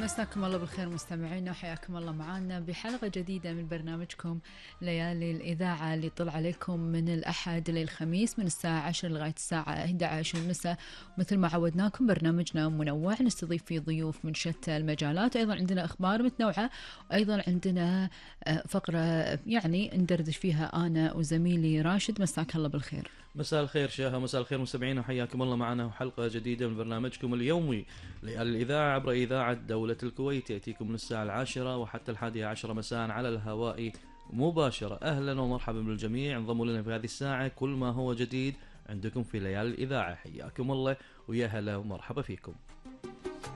مساكم الله بالخير مستمعينا وحياكم الله معنا بحلقة جديدة من برنامجكم ليالي الإذاعة اللي طلع عليكم من الأحد للخميس من الساعة 10 لغاية الساعة 11 المساء. مثل ما عودناكم برنامجنا منوع نستضيف فيه ضيوف من شتى المجالات، أيضا عندنا أخبار متنوعة، وأيضا عندنا فقرة يعني ندردش فيها أنا وزميلي راشد. مساك الله بالخير. مساء الخير شاهة، مساء الخير مستمعينا وحياكم الله معنا وحلقة جديدة من برنامجكم اليومي ليالي الإذاعة عبر إذاعة دولة الكويت، يأتيكم من الساعة 10 وحتى 11 مساء على الهواء مباشرة. أهلا ومرحبا بالجميع، انضموا لنا في هذه الساعة كل ما هو جديد عندكم في ليالي الإذاعة. حياكم الله ويا هلا ومرحبا فيكم.